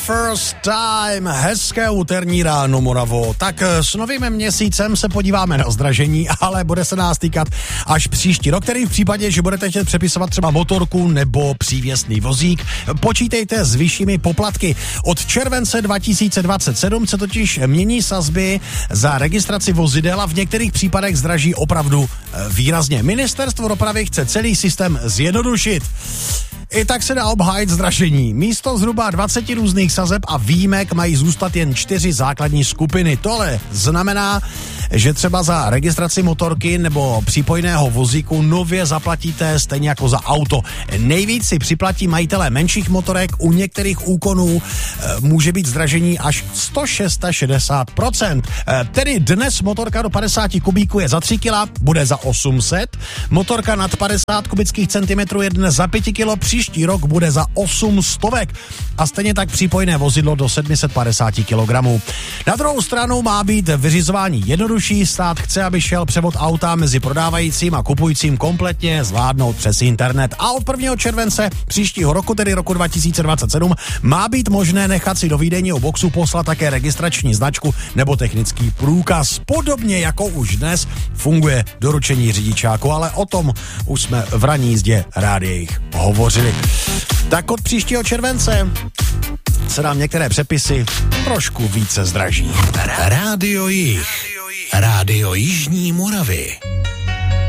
first time. Hezké úterní ráno, Moravo. Tak s novým měsícem se podíváme na zdražení, ale bude se nás týkat až příští rok, který v případě, že budete chtět přepisovat třeba motorku nebo přívěsný vozík, počítejte s vyššími poplatky. Od července 2027 se totiž mění sazby za registraci vozidel a v některých případech zdraží opravdu výrazně. Ministerstvo dopravy chce celý systém zjednodušit. I tak se dá obhájit zdražení. Místo zhruba 20 různých sazeb a výjimek mají zůstat jen 4 základní skupiny. Tohle znamená, že třeba za registraci motorky nebo přípojného vozíku nově zaplatíte stejně jako za auto. Nejvíc si připlatí majitelé menších motorek, u některých úkonů může být zdražení až 160%. Tedy dnes motorka do 50 kubíků je za 3 kg, bude za 800. Motorka nad 50 kubických centimetrů je dnes za 5 kg, příští rok bude za 800. A stejně tak přípojné vozidlo do 750 kg. Na druhou stranu má být vyřizování jednodušší. Stát chce, aby šel převod auta mezi prodávajícím a kupujícím kompletně zvládnout přes internet. A od 1. července příštího roku, tedy roku 2027, má být možné nechat si do výdejního boxu poslat také registrační značku nebo technický průkaz. Podobně jako už dnes funguje doručení řidičáku, ale o tom už jsme v ranní jízdě rádiích hovořili. Tak od příštího července se nám některé přepisy trošku více zdraží. Rádio Jih. Rádio Jižní Moravy.